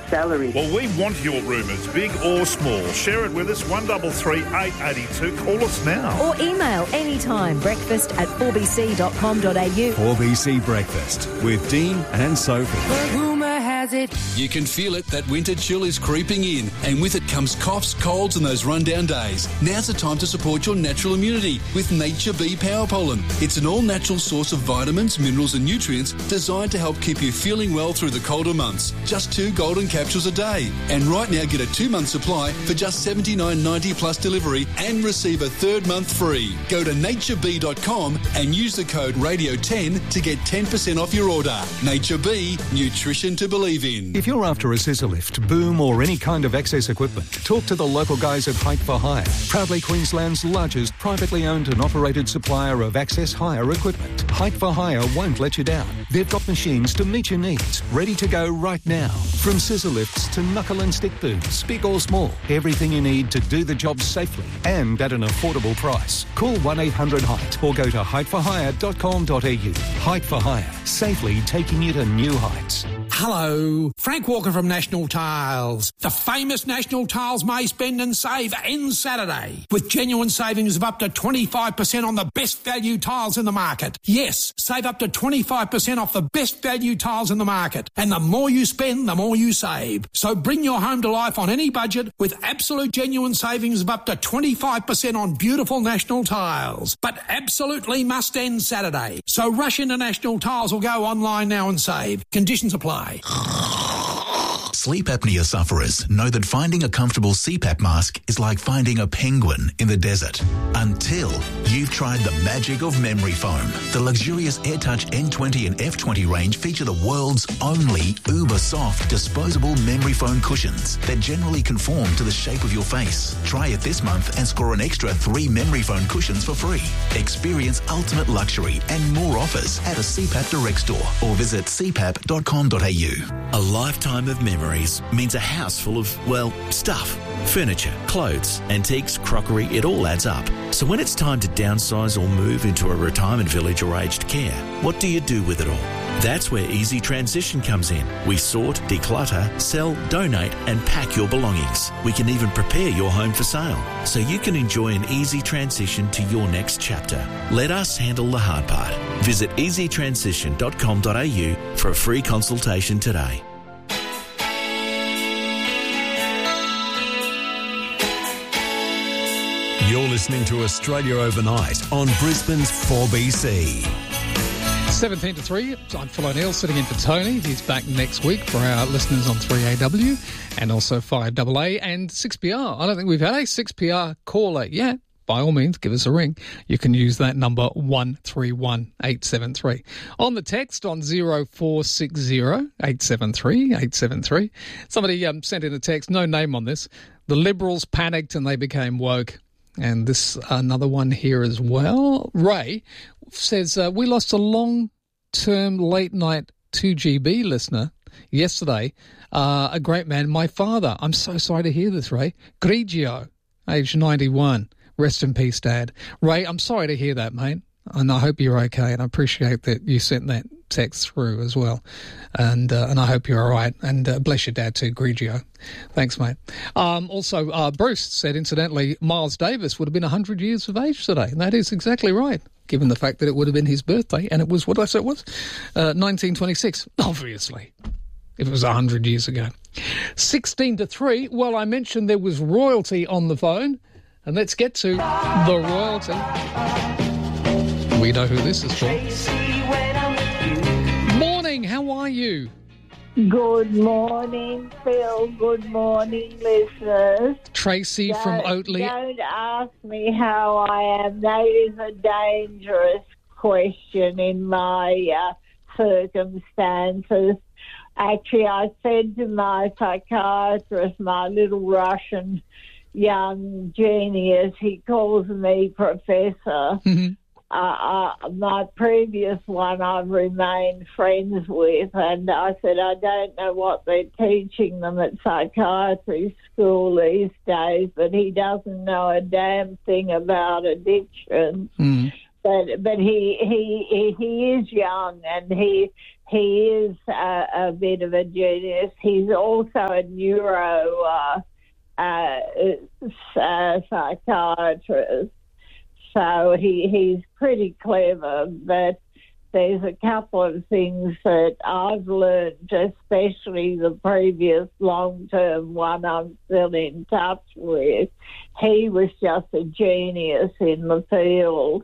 salary. Well, we want your rumours, big or small. Share it with us, 133 882. Call us now. Or email anytime, breakfast@4bc.com.au. 4BC Breakfast with Dean and Sophie. But rumour has it. You can feel it, that winter chill is creeping in, and with it comes coughs, colds and those rundown days. Now's the time to support your natural immunity with Nature Bee Power Pollen. It's an all-natural source of vitamins, minerals and nutrients designed to help keep you feeling well through the colder months. Just 2 golden capsules a day. And right now get a 2-month supply for just $79.90 plus delivery and receive a 3rd month free. Go to naturebee.com and use the code RADIO10 to get 10% off your order. Nature Bee, nutrition to believe in. If you're after a scissor lift, boom or any kind of access equipment, talk to the local guys at Height for Hire. Proudly Queensland's largest privately owned and operated supplier of access hire equipment. Height for Hire won't let you down. They've got machines to meet your needs, ready to go right now. From scissor lifts to knuckle and stick booms, big or small, everything you need to do the job safely and at an affordable price. Call 1-800-HEIGHT or go to heightforhire.com.au. Height for Hire, safely taking you to new heights. Hello, Frank Walker from National Tiles. The famous National Tiles May Spend and Save ends Saturday with genuine savings of up to 25% on the best value tiles in the market. Yes, save up to 25% off the best value tiles in the market. And the more you spend, the more you save. So bring your home to life on any budget with absolute genuine savings of up to 25% on beautiful National Tiles. But absolutely must end Saturday. So rush into National Tiles or go online now and save. Conditions apply. Sleep apnea sufferers know that finding a comfortable CPAP mask is like finding a penguin in the desert. Until you've tried the magic of memory foam. The luxurious AirTouch N20 and F20 range feature the world's only uber-soft disposable memory foam cushions that generally conform to the shape of your face. Try it this month and score an extra 3 memory foam cushions for free. Experience ultimate luxury and more offers at a CPAP direct store or visit cpap.com.au. A lifetime of memories means a house full of, well, stuff. Furniture, clothes, antiques, crockery, it all adds up. So when it's time to downsize or move into a retirement village or aged care, what do you do with it all? That's where Easy Transition comes in. We sort, declutter, sell, donate and pack your belongings. We can even prepare your home for sale so you can enjoy an easy transition to your next chapter. Let us handle the hard part. Visit easytransition.com.au for a free consultation today. You're listening to Australia Overnight on Brisbane's 4BC. 17 to 3, I'm Phil O'Neill sitting in for Tony. He's back next week for our listeners on 3AW and also 5AA and 6PR. I don't think we've had a 6PR caller yet. By all means, give us a ring. You can use that number 131873. On the text on 0460 873 873. Somebody sent in a text, no name on this. The Liberals panicked and they became woke. And this another one here as well. Ray says, we lost a long-term late-night 2GB listener yesterday, a great man, my father. I'm so sorry to hear this, Ray. Grigio, age 91. Rest in peace, Dad. Ray, I'm sorry to hear that, mate. And I hope you're okay, and I appreciate that you sent that text through as well. And I hope you're all right. And bless your dad too, Grigio. Thanks, mate. Also, Bruce said, incidentally, Miles Davis would have been 100 years of age today. And that is exactly right, given the fact that it would have been his birthday. And it was, what did I say it was? 1926, obviously, if it was 100 years ago. 16 to 3. Well, I mentioned there was royalty on the phone. And let's get to the royalty. We know who this is for. Morning, how are you? Good morning, Phil. Good morning, listeners. Tracy from Oatley. Don't ask me how I am. That is a dangerous question in my circumstances. Actually, I said to my psychiatrist, my little Russian young genius, he calls me Professor. Mm-hmm. My previous one I've remained friends with, and I said, I don't know what they're teaching them at psychiatry school these days, but he doesn't know a damn thing about addiction. Mm. But he is young, and he he is a bit of a genius. He's also a neuro psychiatrist, so he's pretty clever, but there's a couple of things that I've learned, especially the previous long-term one I'm still in touch with. He was just a genius in the field.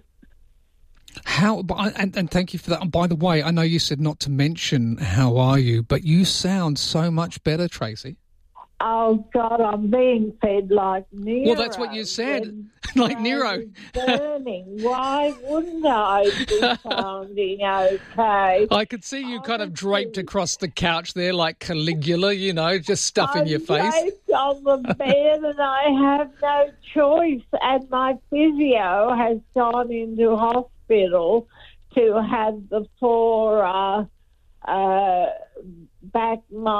And thank you for that. And by the way, I know you said not to mention how are you, but you sound so much better, Tracy. Oh, God, I'm being fed like Nero. Well, that's what you said, like Nero. Burning. Why wouldn't I be sounding okay? I could see you kind of draped across the couch there like Caligula, you know, just stuffing your face. I'm draped on the bed and I have no choice. And my physio has gone into hospital to have the 4 back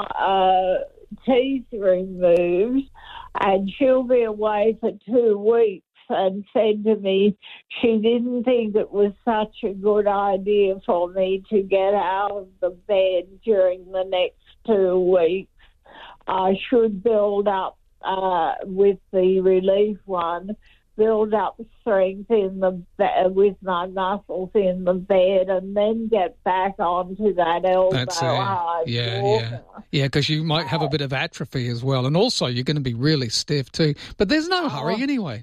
teeth removed, and she'll be away for 2 weeks, and said to me she didn't think it was such a good idea for me to get out of the bed during the next 2 weeks. I should build up with the relief one, build up strength in the with my muscles in the bed, and then get back onto that elbow high walker. Yeah, because you might have a bit of atrophy as well, and also you're going to be really stiff too. But there's no hurry anyway.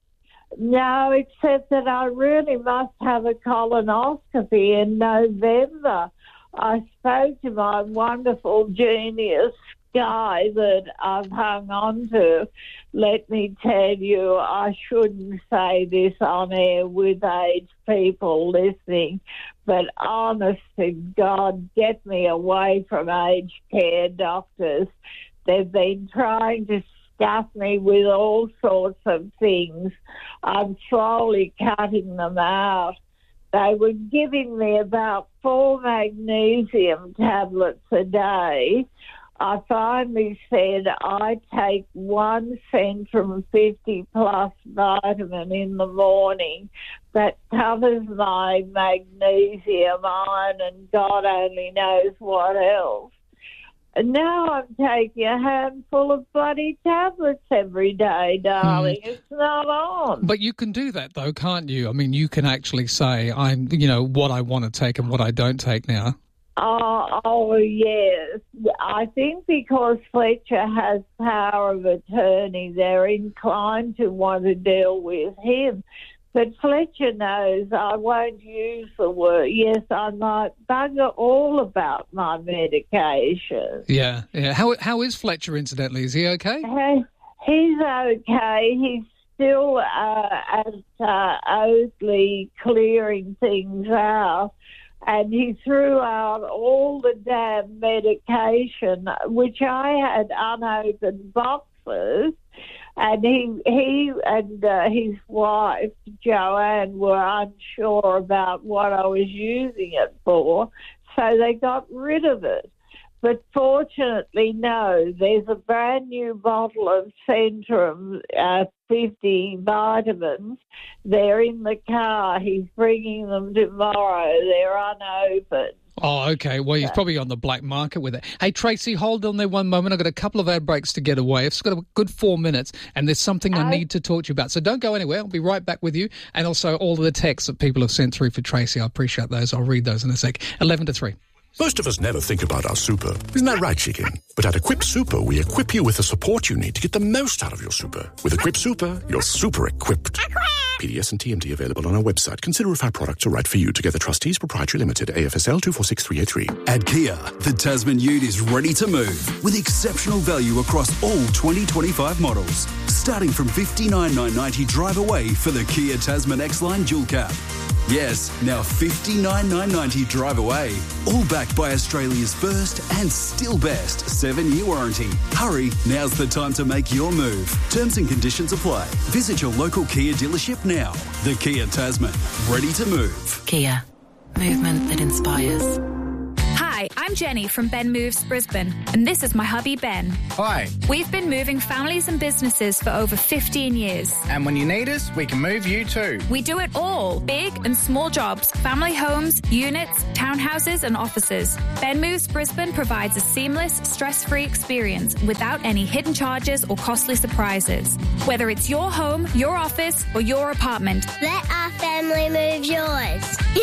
No, except that I really must have a colonoscopy in November. I spoke to my wonderful genius guy that I've hung on to. Let me tell you, I shouldn't say this on air with aged people listening, but honest to God, get me away from aged care doctors. They've been trying to stuff me with all sorts of things. I'm slowly cutting them out. They were giving me about 4 magnesium tablets a day. I finally said I take 1 Centrum 50+ vitamin in the morning that covers my magnesium, iron, and God only knows what else. And now I'm taking a handful of bloody tablets every day, darling. It's not on. But you can do that, though, can't you? I mean, you can actually say, what I want to take and what I don't take now. Oh, yes. I think because Fletcher has power of attorney, they're inclined to want to deal with him. But Fletcher knows I won't use the word. Yes, I might bugger all about my medication. Yeah. How is Fletcher, incidentally? Is he okay? He's okay. He's still at Oakley clearing things out. And he threw out all the damn medication, which I had unopened boxes, and he and his wife, Joanne, were unsure about what I was using it for, so they got rid of it. But fortunately, no, there's a brand new bottle of Centrum 50 vitamins. They're in the car. He's bringing them tomorrow. They're unopened. Oh, okay. Well, he's probably on the black market with it. Hey, Tracy, hold on there one moment. I've got a couple of ad breaks to get away. I've just got a good 4 minutes, and there's something I need to talk to you about. So don't go anywhere. I'll be right back with you. And also all of the texts that people have sent through for Tracy. I appreciate those. I'll read those in a sec. 11 to 3. Most of us never think about our super. Isn't that right, Chicken? But at Equip Super, we equip you with the support you need to get the most out of your super. With Equip Super, you're super equipped. PDS and TMT available on our website. Consider if our products are right for you. Together Trustees Proprietary Limited, AFSL 246383. At Kia, the Tasman Ute is ready to move with exceptional value across all 2025 models. Starting from $59,990 drive away for the Kia Tasman X-Line Dual Cab. Yes, now $59,990 drive away. All backed by Australia's first and still best 7-year warranty. Hurry, now's the time to make your move. Terms and conditions apply. Visit your local Kia dealership now. The Kia Tasman, ready to move. Kia, movement that inspires. Hi, I'm I'm Jenny from Ben Moves Brisbane, and this is my hubby Ben. Hi. We've been moving families and businesses for over 15 years. And when you need us, we can move you too. We do it all. Big and small jobs, family homes, units, townhouses and offices. Ben Moves Brisbane provides a seamless, stress-free experience without any hidden charges or costly surprises. Whether it's your home, your office or your apartment. Let our family move yours.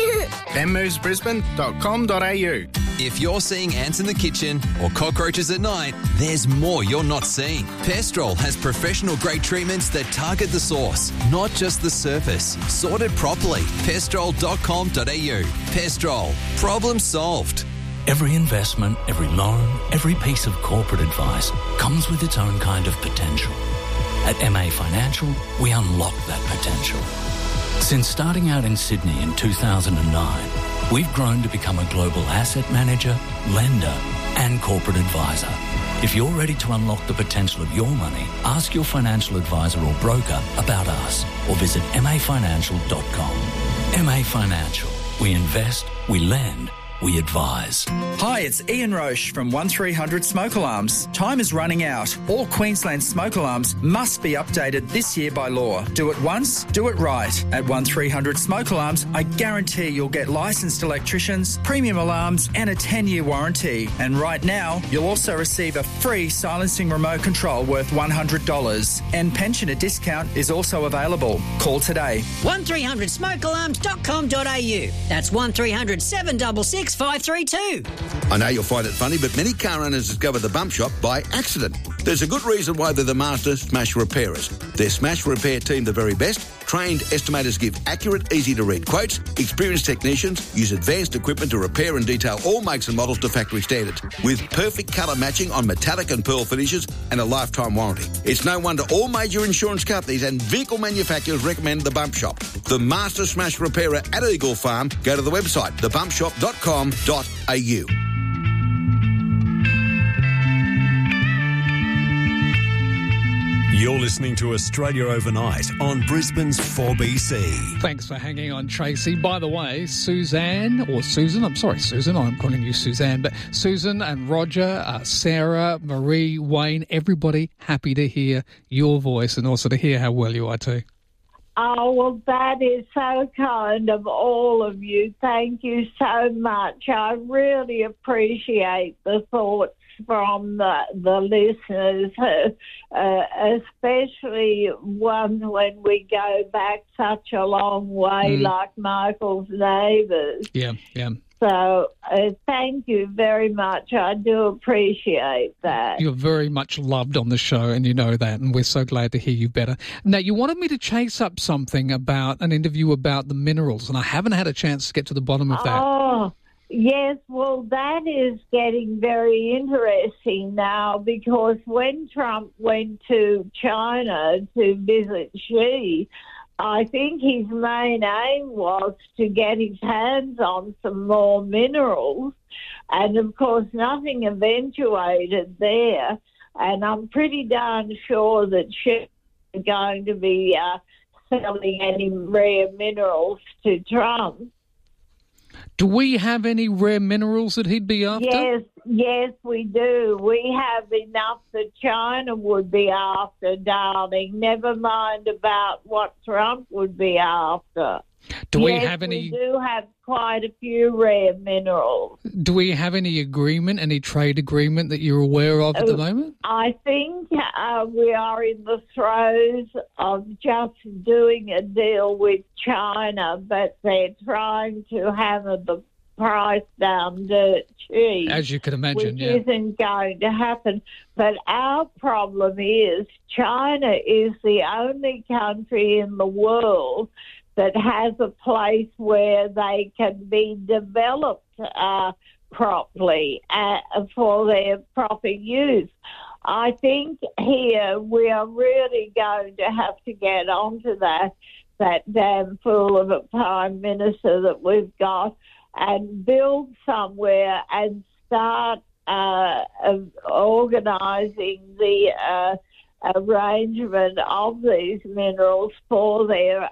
benmovesbrisbane.com.au. If you're seeing ants in the kitchen or cockroaches at night, there's more you're not seeing. Pestrol has professional-grade treatments that target the source, not just the surface. Sorted properly. Pestrol.com.au. Pestrol. Problem solved. Every investment, every loan, every piece of corporate advice comes with its own kind of potential. At MA Financial, we unlock that potential. Since starting out in Sydney in 2009, we've grown to become a global asset manager, lender and corporate advisor. If you're ready to unlock the potential of your money, ask your financial advisor or broker about us or visit mafinancial.com. MA Financial. We invest, we lend, we advise. Hi, it's Ian Roche from 1300 Smoke Alarms. Time is running out. All Queensland smoke alarms must be updated this year by law. Do it once, do it right. At 1300 Smoke Alarms, I guarantee you'll get licensed electricians, premium alarms and a 10-year warranty. And right now, you'll also receive a free silencing remote control worth $100. And pensioner discount is also available. Call today. 1300smokealarms.com.au. That's 1300 766 532. I know you'll find it funny, but many car owners discover the Bump Shop by accident. There's a good reason why they're the master smash repairers. Their smash repair team the very best. Trained estimators give accurate, easy-to-read quotes. Experienced technicians use advanced equipment to repair and detail all makes and models to factory standards, with perfect colour matching on metallic and pearl finishes and a lifetime warranty. It's no wonder all major insurance companies and vehicle manufacturers recommend the Bump Shop. The master smash repairer at Eagle Farm. Go to the website, thebumpshop.com.au. You're listening to Australia Overnight on Brisbane's 4BC. Thanks for hanging on, Tracy. By the way, Susan, I'm calling you Suzanne, but Susan and Roger, Sarah, Marie, Wayne, everybody happy to hear your voice and also to hear how well you are too. Oh, well, that is so kind of all of you. Thank you so much. I really appreciate the thoughts from the listeners, especially ones when we go back such a long way, like Michael's neighbours. Yeah. So thank you very much. I do appreciate that. You're very much loved on the show, and you know that, and we're so glad to hear you better. Now, you wanted me to chase up something about an interview about the minerals, and I haven't had a chance to get to the bottom of that. Oh, yes. Well, that is getting very interesting now, because when Trump went to China to visit Xi, I think his main aim was to get his hands on some more minerals. And, of course, nothing eventuated there. And I'm pretty darn sure that Xi is going to be selling any rare minerals to Trump. Do we have any rare minerals that he'd be after? Yes, we do. We have enough that China would be after, darling. Never mind about what Trump would be after. We do have quite a few rare minerals. Do we have any agreement, any trade agreement that you're aware of at the moment? I think we are in the throes of just doing a deal with China, but they're trying to hammer the price down dirt cheap. As you can imagine, which isn't going to happen. But our problem is China is the only country in the world that has a place where they can be developed properly for their proper use. I think here we are really going to have to get onto that damn fool of a Prime Minister that we've got and build somewhere and start organising the arrangement of these minerals for their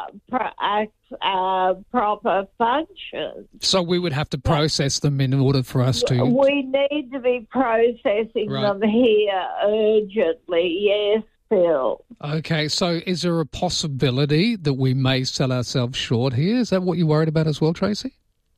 proper functions. So we would have to process them in order for us to... We need to be processing them here urgently, yes, Phil. Okay, so is there a possibility that we may sell ourselves short here? Is that what you're worried about as well, Tracy?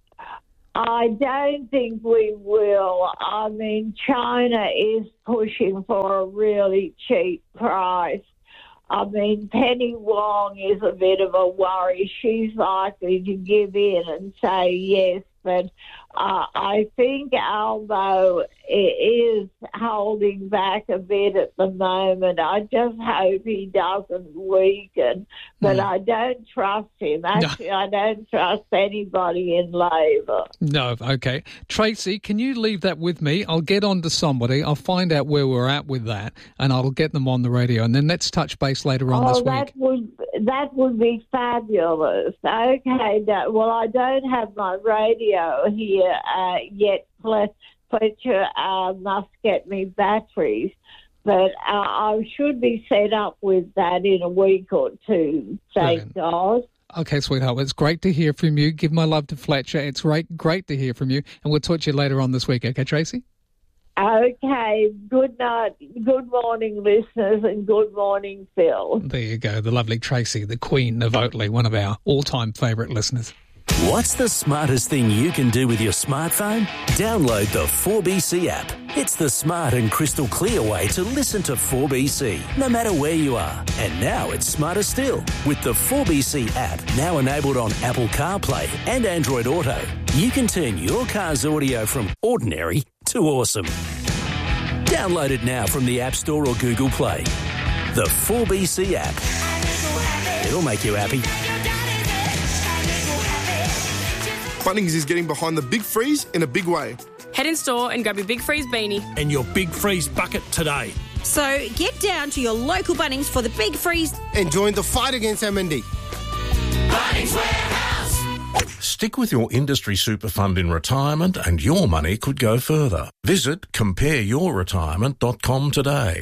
I don't think we will. I mean, China is pushing for a really cheap price. I mean, Penny Wong is a bit of a worry. She's likely to give in and say yes, but I think Albo is holding back a bit at the moment. I just hope he doesn't weaken, but I don't trust him. Actually, I don't trust anybody in Labor. No, okay. Tracy, can you leave that with me? I'll get on to somebody. I'll find out where we're at with that, and I'll get them on the radio, and then let's touch base later on this week. That would be fabulous. Okay, well, I don't have my radio here yet. Fletcher must get me batteries, but I should be set up with that in a week or two, thank God. Okay, sweetheart, well, it's great to hear from you. Give my love to Fletcher. It's great to hear from you, and we'll talk to you later on this week, okay, Tracy? Okay, good night, good morning, listeners, and good morning, Phil. There you go, the lovely Tracy, the Queen of Oatley, one of our all-time favourite listeners. What's the smartest thing you can do with your smartphone? Download the 4BC app. It's the smart and crystal clear way to listen to 4BC, no matter where you are. And now it's smarter still. With the 4BC app, now enabled on Apple CarPlay and Android Auto, you can turn your car's audio from ordinary to awesome. Download it now from the App Store or Google Play. The 4BC app. It'll make you happy. Bunnings is getting behind the Big Freeze in a big way. Head in store and grab your Big Freeze beanie. And your Big Freeze bucket today. So get down to your local Bunnings for the Big Freeze. And join the fight against MND. Bunnings Warehouse. Stick with your industry super fund in retirement and your money could go further. Visit compareyourretirement.com today.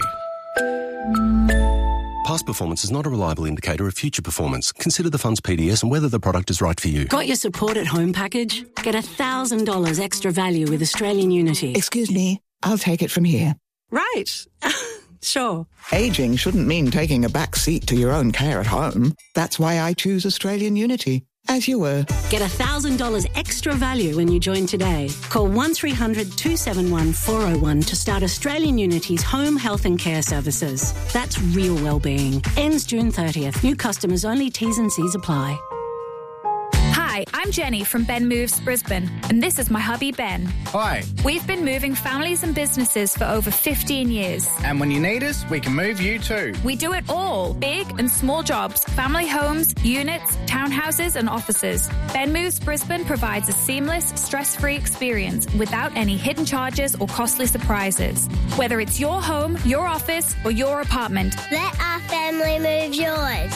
Past performance is not a reliable indicator of future performance. Consider the fund's PDS and whether the product is right for you. Got your support at home package? Get $1,000 extra value with Australian Unity. Excuse me, I'll take it from here. Right. Sure. Ageing shouldn't mean taking a back seat to your own care at home. That's why I choose Australian Unity. As you were. Get $1,000 extra value when you join today. Call 1300 271 401 to start Australian Unity's home health and care services. That's real wellbeing. Ends June 30th. New customers only. T's and C's apply. Hi, I'm Jenny from Ben Moves Brisbane, and this is my hubby Ben. Hi. We've been moving families and businesses for over 15 years. And when you need us, we can move you too. We do it all, big and small jobs, family homes, units, townhouses and offices. Ben Moves Brisbane provides a seamless, stress-free experience without any hidden charges or costly surprises. Whether it's your home, your office or your apartment. Let our family move yours.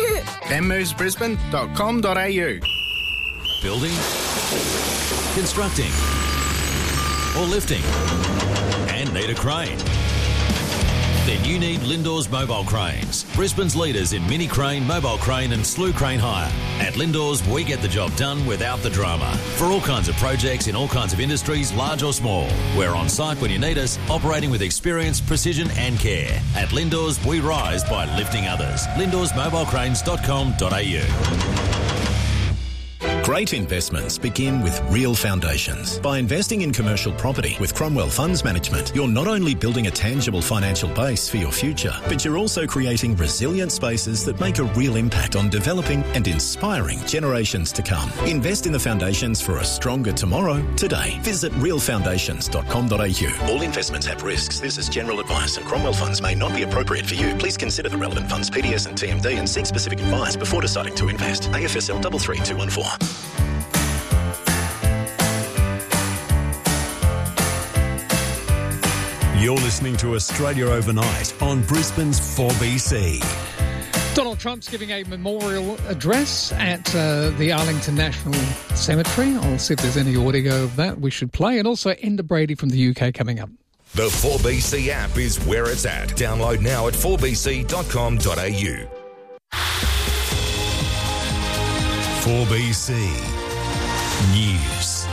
benmovesbrisbane.com.au. Building, constructing, or lifting, and need a crane? Then you need Lindor's Mobile Cranes, Brisbane's leaders in mini crane, mobile crane and slew crane hire. At Lindor's, we get the job done without the drama. For all kinds of projects in all kinds of industries, large or small. We're on site when you need us, operating with experience, precision and care. At Lindor's, we rise by lifting others. LindorsMobileCranes.com.au. Great investments begin with real foundations. By investing in commercial property with Cromwell Funds Management, you're not only building a tangible financial base for your future, but you're also creating resilient spaces that make a real impact on developing and inspiring generations to come. Invest in the foundations for a stronger tomorrow today. Visit realfoundations.com.au. All investments have risks. This is general advice, and Cromwell Funds may not be appropriate for you. Please consider the relevant funds, PDS and TMD, and seek specific advice before deciding to invest. AFSL 33214. You're listening to Australia Overnight on Brisbane's 4BC. Donald Trump's giving a memorial address at the Arlington National Cemetery. I'll see if there's any audio of that we should play. And also Enda Brady from the UK coming up. The 4BC app is where it's at. Download now at 4bc.com.au. 4BC News.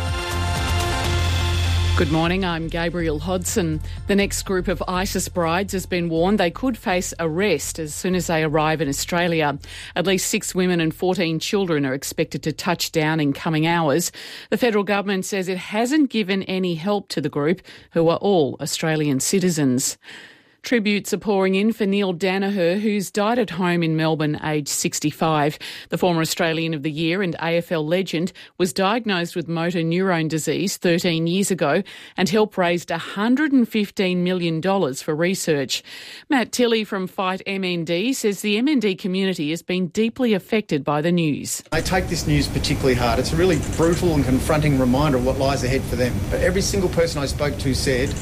Good morning, I'm Gabriel Hodson. The next group of ISIS brides has been warned they could face arrest as soon as they arrive in Australia. At least 6 women and 14 children are expected to touch down in coming hours. The federal government says it hasn't given any help to the group, who are all Australian citizens. Tributes are pouring in for Neil Danaher, who's died at home in Melbourne, aged 65. The former Australian of the Year and AFL legend was diagnosed with motor neurone disease 13 years ago and helped raise $115 million for research. Matt Tilley from Fight MND says the MND community has been deeply affected by the news. I take this news particularly hard. It's a really brutal and confronting reminder of what lies ahead for them. But every single person I spoke to said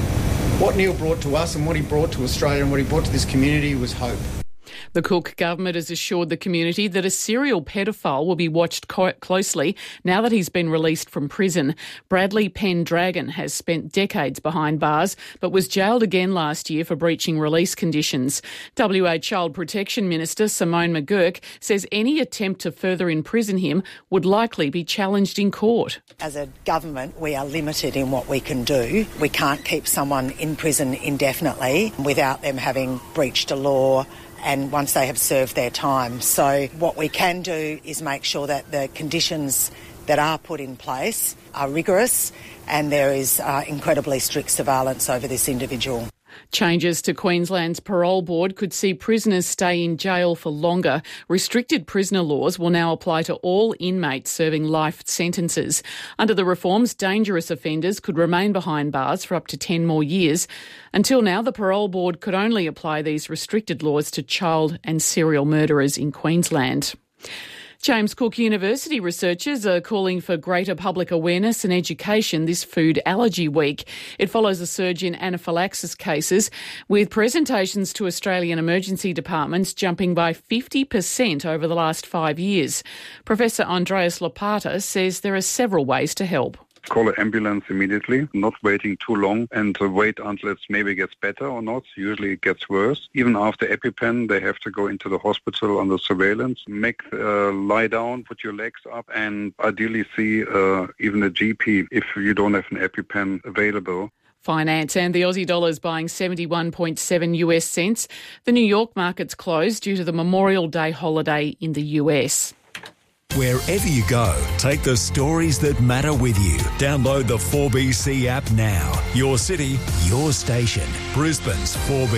what Neil brought to us and what he brought to Australia and what he brought to this community was hope. The Cook government has assured the community that a serial pedophile will be watched closely now that he's been released from prison. Bradley Pendragon has spent decades behind bars but was jailed again last year for breaching release conditions. WA Child Protection Minister Simone McGurk says any attempt to further imprison him would likely be challenged in court. As a government, we are limited in what we can do. We can't keep someone in prison indefinitely without them having breached a law and once they have served their time. So what we can do is make sure that the conditions that are put in place are rigorous and there is incredibly strict surveillance over this individual. Changes to Queensland's parole board could see prisoners stay in jail for longer. Restricted prisoner laws will now apply to all inmates serving life sentences. Under the reforms, dangerous offenders could remain behind bars for up to 10 more years. Until now, the parole board could only apply these restricted laws to child and serial murderers in Queensland. James Cook University researchers are calling for greater public awareness and education this food allergy week. It follows a surge in anaphylaxis cases, with presentations to Australian emergency departments jumping by 50% over the last 5 years. Professor Andreas Lopata says there are several ways to help. Call an ambulance immediately, not waiting too long, and wait until it maybe gets better or not. Usually it gets worse. Even after EpiPen, they have to go into the hospital under surveillance. Lie down, put your legs up, and ideally see even a GP if you don't have an EpiPen available. Finance and the Aussie dollar is buying 71.7 US cents. The New York market's closed due to the Memorial Day holiday in the US. Wherever you go, take the stories that matter with you. Download the 4BC app now. Your city, your station. Brisbane's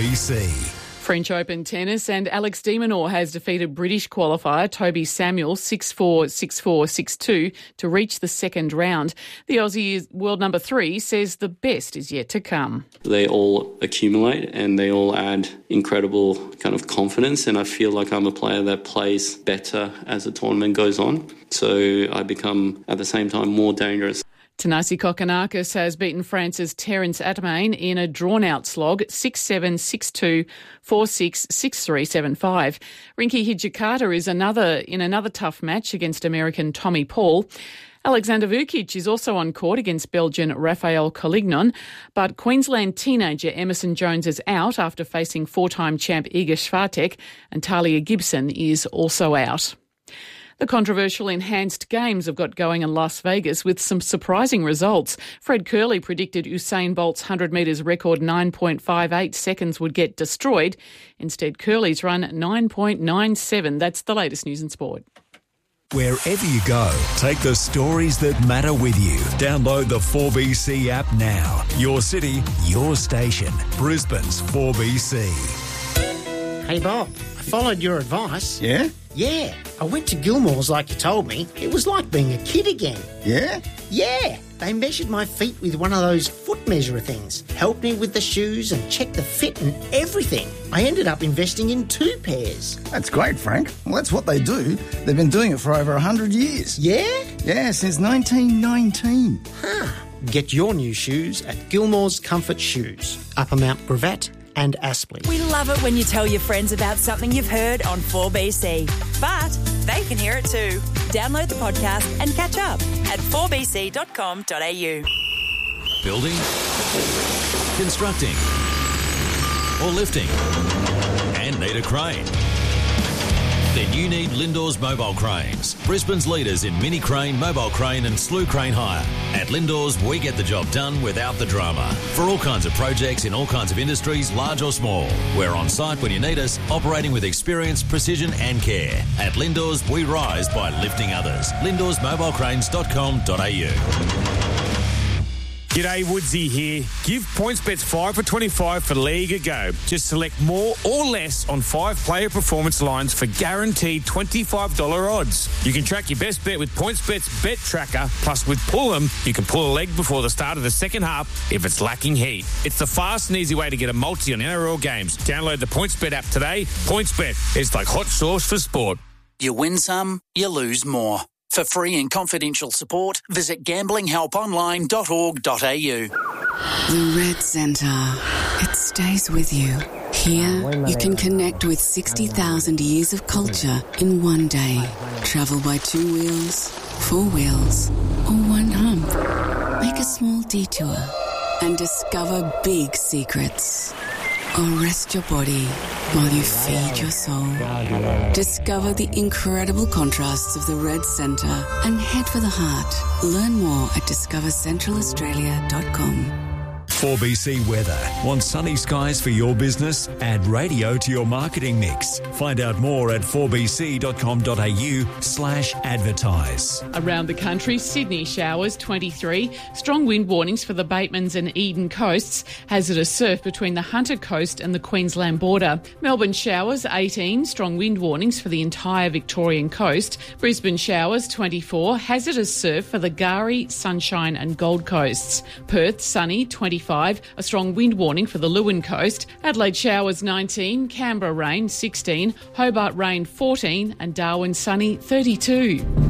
4BC. French Open tennis, and Alex de Minaur has defeated British qualifier Toby Samuel 6-4, 6-4, 6-2 to reach the second round. The Aussie world number 3 says the best is yet to come. They all accumulate and they all add incredible kind of confidence, and I feel like I'm a player that plays better as the tournament goes on. So I become, at the same time, more dangerous. Thanasi Kokkinakis has beaten France's Terence Atamain in a drawn-out slog 6-7, 6-2, 4-6, 6-3, 7-5. Rinky Hijikata is in another tough match against American Tommy Paul. Alexander Vukic is also on court against Belgian Rafael Collignon, but Queensland teenager Emerson Jones is out after facing 4-time champ Iga Swiatek, and Talia Gibson is also out. The controversial enhanced games have got going in Las Vegas with some surprising results. Fred Curley predicted Usain Bolt's 100 metres record 9.58 seconds would get destroyed. Instead, Curley's run 9.97. That's the latest news and sport. Wherever you go, take the stories that matter with you. Download the 4BC app now. Your city, your station. Brisbane's 4BC. Hey Bob, I followed your advice. Yeah? Yeah, I went to Gilmore's like you told me. It was like being a kid again. Yeah? Yeah, they measured my feet with one of those foot measurer things, helped me with the shoes and checked the fit and everything. I ended up investing in 2 pairs. That's great, Frank. Well, that's what they do. They've been doing it for over 100 years. Yeah? Yeah, since 1919. Huh. Get your new shoes at Gilmore's Comfort Shoes, Upper Mount Gravatt and Aspley. We love it when you tell your friends about something you've heard on 4BC, but they can hear it too. Download the podcast and catch up at 4bc.com.au. Building, constructing, or lifting, and need a crane? Then you need Lindors Mobile Cranes, Brisbane's leaders in mini crane, mobile crane and slew crane hire. At Lindors, we get the job done without the drama. For all kinds of projects in all kinds of industries, large or small. We're on site when you need us, operating with experience, precision and care. At Lindors, we rise by lifting others. LindorsMobilecranes.com.au. G'day, Woodsy here. Give PointsBets 5 for 25 for League a go. Just select more or less on 5-player performance lines for guaranteed $25 odds. You can track your best bet with PointsBet's Bet Tracker. Plus, with Pull'em, you can pull a leg before the start of the second half if it's lacking heat. It's the fast and easy way to get a multi on NRL games. Download the PointsBet app today. PointsBet, it's like hot sauce for sport. You win some, you lose more. For free and confidential support, visit gamblinghelponline.org.au. The Red Centre. It stays with you. Here, you can connect with 60,000 years of culture in one day. Travel by 2 wheels, 4 wheels, or one hump. Make a small detour and discover big secrets. Or rest your body while you feed your soul. Discover the incredible contrasts of the Red Centre and head for the heart. Learn more at discovercentralaustralia.com. 4BC Weather. Want sunny skies for your business? Add radio to your marketing mix. Find out more at 4bc.com.au/advertise. Around the country, Sydney showers 23, strong wind warnings for the Batemans and Eden coasts, hazardous surf between the Hunter coast and the Queensland border. Melbourne showers 18, strong wind warnings for the entire Victorian coast. Brisbane showers 24, hazardous surf for the Gari, Sunshine and Gold coasts. Perth sunny 25, a strong wind warning for the Leeuwin coast. Adelaide showers 19, Canberra rain 16, Hobart rain 14 and Darwin sunny 32.